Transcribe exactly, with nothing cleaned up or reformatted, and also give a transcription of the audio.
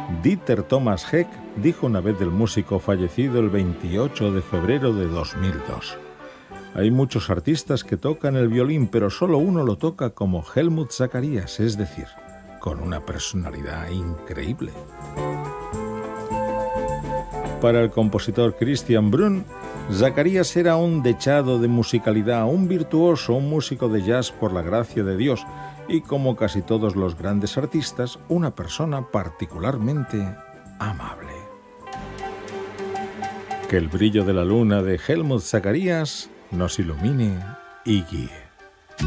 Dieter Thomas Heck dijo una vez del músico fallecido el veintiocho de febrero de dos mil dos: hay muchos artistas que tocan el violín, pero solo uno lo toca como Helmut Zacharias, es decir, con una personalidad increíble. Para el compositor Christian Brunn, Zacharias era un dechado de musicalidad, un virtuoso, un músico de jazz por la gracia de Dios y, como casi todos los grandes artistas, una persona particularmente amable. Que el brillo de la luna de Helmut Zacharias nos ilumine y guíe.